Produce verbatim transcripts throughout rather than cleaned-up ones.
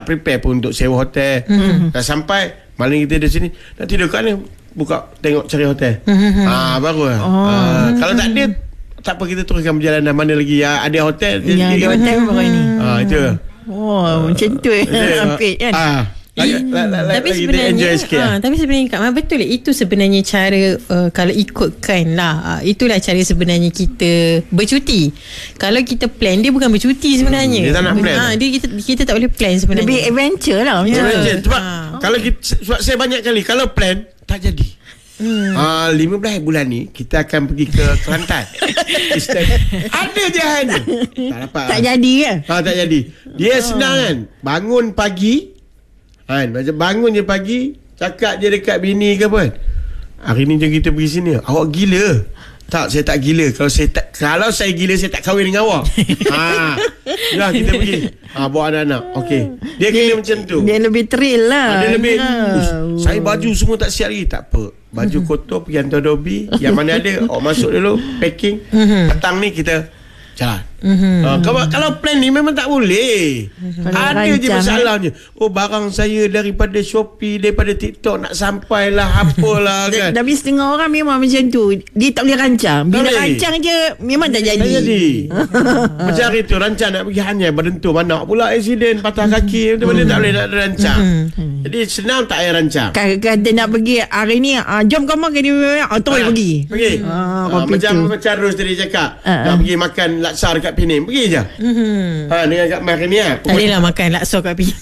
prepare pun untuk sewa hotel. Mm-hmm. Dah sampai, malam kita di sini, nak tidur kat ni, buka tengok cari hotel. Mm-hmm. Ah, baru lah. Oh. Ah, kalau tak ada, tak apa, kita teruskan perjalanan. Mana lagi ya, ada hotel. Ya, ada hotel baru ini. Ah, itu. Oh, ah. macam tu eh. Apik kan. Ah. Lagi, la, la, la, tapi sebenarnya ha, tapi sebenarnya Kak Mal, betul lah itu sebenarnya cara uh, kalau ikutkan lah, uh, itulah cara sebenarnya kita bercuti. Kalau kita plan, dia bukan bercuti sebenarnya. Hmm, dia tak nak plan. Ha, dia kita, kita tak boleh plan sebenarnya. Lebih adventure lah. Ya. Adventure. Sebab ha. kalau kita, sebab saya banyak kali kalau plan tak jadi. Hmm. Uh, lima belas bulan ni kita akan pergi ke Kelantan. Ada je hanya tak dapat. Tak jadi ke? Ha, tak jadi. Dia oh. senang kan. Bangun pagi kan, macam bangun je pagi, cakap je dekat bini ke apa, hari ni jom kita pergi sini. Awak gila? Tak, saya tak gila. Kalau saya tak, kalau saya gila, saya tak kahwin dengan awak. Ha, dah kita pergi. Ha, bawa anak-anak. Okey. Dia, dia kena macam tu. Dia lebih thrill lah. Ha, dia lebih oh. Saya baju semua tak siap lagi. Tak apa, baju kotor pergi hantar Adobe. Yang mana ada, awak masuk dulu, packing. Petang ni kita jalan. Mm-hmm. Uh, kalau, kalau plan ni memang tak boleh. Mm-hmm. Ada je masalahnya. Oh, barang saya daripada Shopee, daripada TikTok nak sampailah apalah kan. Tapi setengah orang memang macam tu. Dia tak boleh rancang. Bila tak rancang je memang tak jadi. Tak jadi. Macam hari tu rancang nak pergi Hanyai Berdentu, mana pula accident patah kaki. Macam mana tak boleh nak rancang. Mm-hmm. Jadi senang tak payah rancang. Kata nak pergi hari ni, uh, jom kamu ke ni, uh, terus pergi. Pergi. Uh, uh, macam macam Ros tadi cakap, uh, nak uh. pergi makan laksa dekat Pening, pergi je. Mm-hmm. Ha, dengan Kak Mal ni lah. Tak boleh lah makan laksa kat Pening.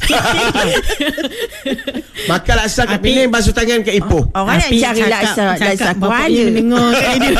Makan laksa kat Pening, basuh tangan kat Ipoh. Oh, orang nak cari laksa laksa Kuala. Dengar kat dia.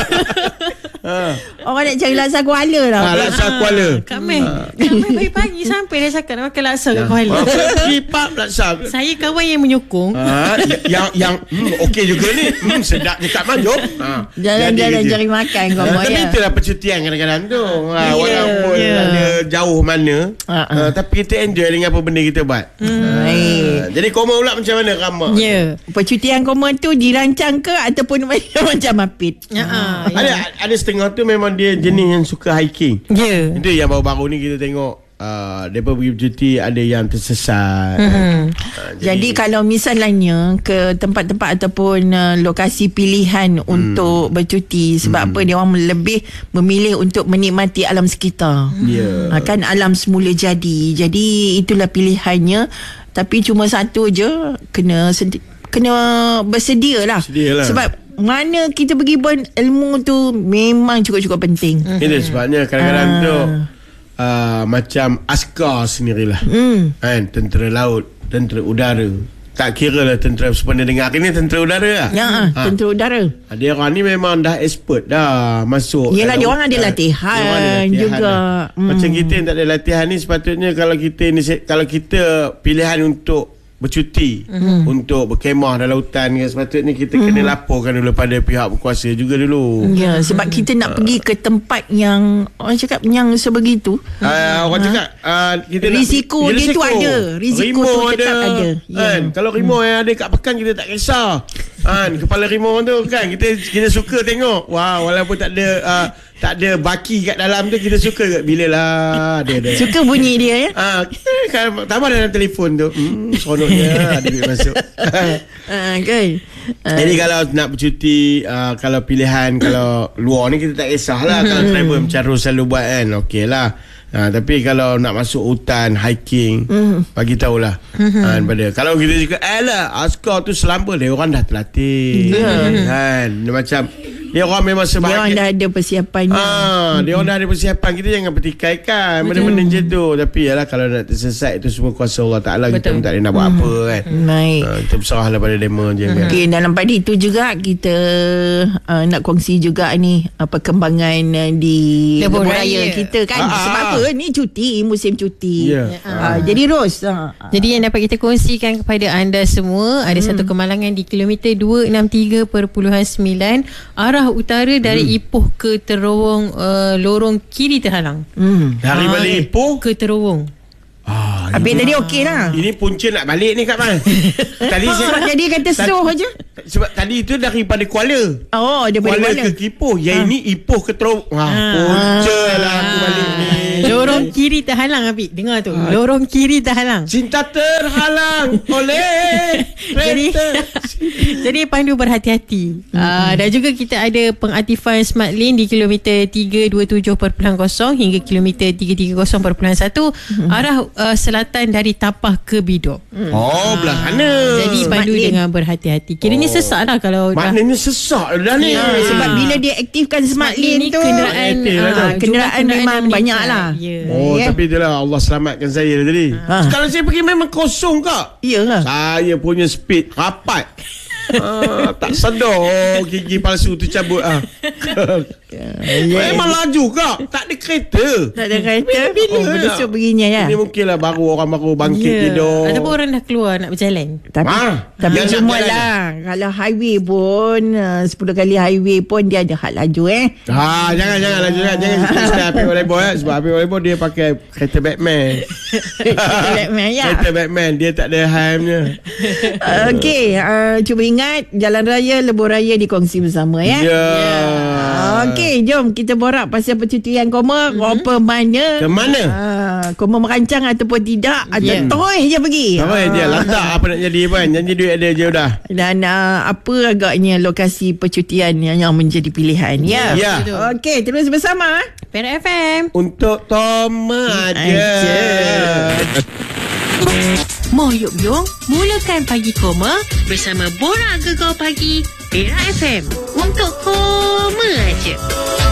Ha. Orang nak cari laksa Kuala lah. Ha, laksa Kuala. Kak Mal, Kak Mal pagi-pagi sampai dah cakap nak makan laksa kat Kuala. Kipap laksa. Saya kawan yang menyokong. Ha, yang yang hmm, okey juga ni. Hmm, sedap je Kak Mal, jom. Ha. Jalan-jalan cari makan kau ya. Tapi itulah percutian kadang-kadang tu. Ha, walaupun yeah. ada jauh mana, uh-huh. uh, tapi kita enjoy dengan apa benda kita buat. Hmm. Uh, jadi koma pula macam mana Rama? Ya. Yeah. Percutian koma tu dirancang ke ataupun macam Mapit? Uh-huh. Uh, ada yeah. ada setengah tu memang dia jenis yang suka hiking. Ya. Yeah. Itu yang baru-baru ni kita tengok. Uh, mereka pergi bercuti, ada yang tersesat. Mm-hmm. uh, jadi, jadi kalau misalnya ke tempat-tempat ataupun uh, lokasi pilihan mm. untuk bercuti, sebab mm. apa dia orang lebih memilih untuk menikmati alam sekitar. Yeah. uh, kan alam semula jadi. Jadi itulah pilihannya. Tapi cuma satu je, kena sedi- kena bersedia lah. Sedialah. Sebab mana kita pergi pun, ilmu tu memang cukup-cukup penting. Mm-hmm. Itu sebabnya kadang-kadang uh. tu Uh, macam askar sendirilah, mm. kan, tentera laut, tentera udara, tak kira lah tentera sebenarnya dengar hari ni tentera udara lah. Ya, ha. tentera udara. Dia orang ni memang dah expert dah masuk. Yelah, dia orang ada latihan, ada latihan juga. Lah. Mm. Macam kita yang tak ada latihan ni, sepatutnya kalau kita ni, kalau kita pilihan untuk bercuti, mm-hmm. untuk berkemah dalam hutan ke, sepatutnya kita mm-hmm. kena laporkan dulu pada pihak berkuasa juga dulu. Ya, sebab kita nak uh. pergi ke tempat yang orang cakap yang sebegitu. Uh, orang uh. cakap uh, kita risiko nak, dia risiko. tu ada. Risiko rimau tu tetap ada. ada. Kan? Yeah. Kalau rimau hmm. yang ada kat pekan kita tak kisah. Kan, kepala rimau tu kan kita kita suka tengok. Wah, walaupun tak ada uh, tak ada baki kat dalam tu, kita suka bila lah dia ada. Suka bunyi dia ya. Ah, kita kan tambah dalam telefon tu. Hmm, seronoknya ada duit masuk. Ah, kan. Uh. Jadi kalau nak bercuti, uh, kalau pilihan kalau luar ni kita tak kisahlah. Kalau travel macam Ros selalu buat kan, okey lah. Ha, tapi kalau nak masuk hutan, hiking, mm. bagi tahulah. Mm-hmm. Ha, pada kalau kita juga alah askar tu selamba dia orang dah terlatih. Yeah. Kan, dia macam dia orang memang sebahagian. Dia orang dah ada persiapannya. Ah, mm-hmm. Dia orang dah ada persiapan. Kita jangan pertikaikan benda-benda macam tu. Tapi yalah, kalau nak tersesat itu semua kuasa Allah Ta'ala. Kita pun tak boleh nak buat mm-hmm. apa kan. Baik. Ha, kita berserahlah pada demo je. Mm-hmm. Kan? Okay, dalam pada itu juga kita uh, nak kongsi juga ni uh, perkembangan uh, di Lebuh Raya kita kan. Ah, sebab apa? Ni cuti, musim cuti. Yeah. Uh, uh, jadi Ros. Uh, jadi yang dapat kita kongsikan kepada anda semua, ada hmm. satu kemalangan di kilometer dua enam tiga perpuluhan sembilan arah utara dari hmm. Ipoh ke Terowong, uh, lorong kiri terhalang. Hmm. Dari uh, balik Ipoh ke Terowong. Ah, habis tadi okey lah. Ini punca nak balik ni Kak Mal. Tadi saya jadi kata slow aja. Sebab tadi itu daripada Kuala. Oh, dia Kuala Kuala ke Ipoh. Yang ha. ini Ipoh ke Terowong. Wah, ha. punca lah aku balik ni. Lorong kiri terhalang, Apik. Dengar tu. Ha. Lorong kiri terhalang. Cinta terhalang oleh Jadi, jadi pandu berhati-hati. Hmm. Uh, dan juga kita ada pengaktifan Smart Lane di kilometer tiga dua tujuh perpuluhan kosong hingga kilometer tiga tiga kosong perpuluhan satu hmm. arah uh, selatan dari Tapah ke Bidok. Hmm. Oh, belah sana. Jadi pandu dengan berhati-hati. Kiranya oh. sesak lah kalau maknanya dah, sesak dah ni. Ya, sebab bila dia aktifkan Smart Lane tu, kenderaan uh, kenderaan memang banyak lah. Yeah. Oh, yeah. Tapi itulah Allah selamatkan saya tadi. Ha. Kalau saya pergi memang kosong kak. Iyalah. Saya punya speed rapat. Ah, tak sedar oh, gigi palsu tu cabut ah. Yeah. Memang laju kak. Tak ada kereta. Tak ada kereta. Bila-bila oh, berdesuk begini ya. Ini mungkinlah baru orang baru bangkit yeah. tidur. Ataupun orang dah keluar nak berjalan. Tapi ah, tapi semua lah. Kalau highway pun uh, sepuluh kali highway pun dia ada had laju eh. Ha, jangan jangan laju jangan jangan kita Apik Volleyball eh. Sebab Apik Volleyball dia pakai kereta Batman. Kereta Batman ya. Kereta Batman dia tak ada hamnya. Okey, uh, cuba ingat jalan raya lebuh raya dikongsi bersama ya. Ya. Yeah. Yeah. Okey, jom kita borak pasal percutian koma. Mm-hmm. Apa mana? Ke mana? Uh, koma merancang ataupun tidak atau yeah. toy je pergi. Toy je lantak apa nak jadi kan. Janji duit ada je dah. Dan uh, apa agaknya lokasi percutian yang, yang menjadi pilihan ya. Ya. Yeah. Okey, terus bersama Perak F M. Untuk Toma aja. Moyuk Yong, mulakan pagi koma bersama Borak Gegar Pagi Perak F M. Untuk koma aja.